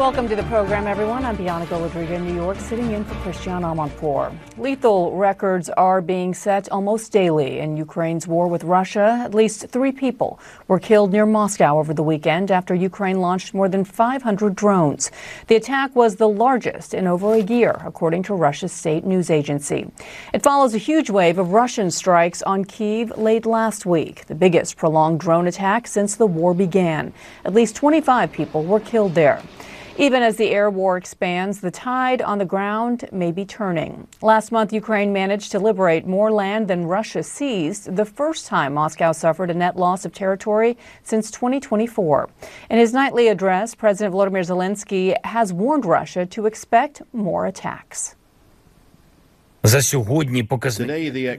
Welcome to the program, everyone. I'm Bianca Golodriga in New York, sitting in for Christian Amanpour. Lethal records are being set almost daily in Ukraine's war with Russia. At least 3 people were killed near Moscow over the weekend after Ukraine launched more than 500 drones. The attack was the largest in over a year, according to Russia's state news agency. It follows a huge wave of Russian strikes on Kyiv late last week, the biggest prolonged drone attack since the war began. At least 25 people were killed there. Even as the air war expands, the tide on the ground may be turning. Last month, Ukraine managed to liberate more land than Russia seized, the first time Moscow suffered a net loss of territory since 2024. In his nightly address, President Volodymyr Zelensky has warned Russia to expect more attacks. Today, the